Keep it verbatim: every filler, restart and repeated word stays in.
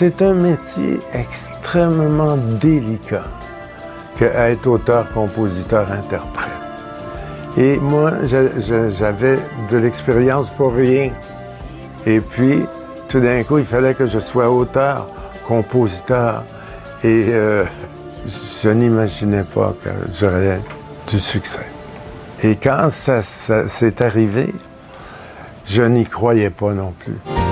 C'est un métier extrêmement délicat qu'être auteur, compositeur, interprète. Et moi, j'avais de l'expérience pour rien. Et puis, tout d'un coup, il fallait que je sois auteur, compositeur. Et euh, je n'imaginais pas que j'aurais du succès. Et quand ça, ça s'est arrivé, je n'y croyais pas non plus.